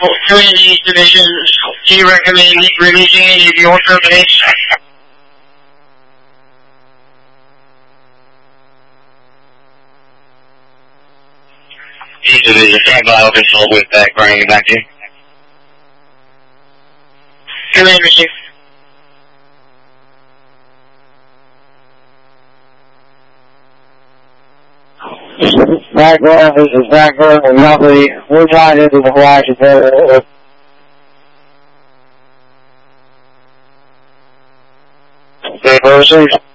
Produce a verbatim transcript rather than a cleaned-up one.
Community Division, do you recommend releasing any of your companies? East Division, stand by, open full with back, bringing it back to you. Commander Chief. Background, this is background, and roughly, we're flying into the horizon there. Okay, proceed.